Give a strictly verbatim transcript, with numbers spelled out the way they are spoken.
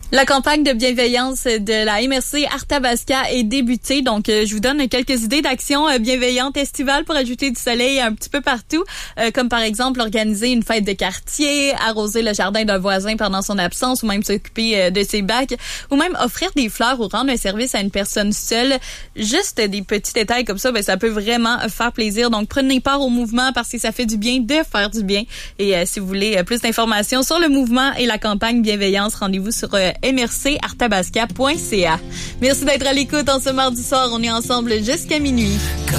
La campagne de bienveillance de la M R C Arthabasca est débutée, donc euh, je vous donne quelques idées d'actions euh, bienveillantes estivales pour ajouter du soleil un petit peu partout, euh, comme par exemple organiser une fête de quartier, arroser le jardin d'un voisin pendant son absence ou même s'occuper euh, de ses bacs, ou même offrir des fleurs ou rendre un service à une personne seule. Juste des petits détails comme ça, ben ça peut vraiment faire plaisir. Donc prenez part au mouvement parce que ça fait du bien de faire du bien. Et euh, si vous voulez euh, plus d'informations sur le mouvement et la campagne bienveillance, rendez-vous sur euh, m r c arthabasca point c a. Merci d'être à l'écoute en ce mardi soir. On est ensemble jusqu'à minuit.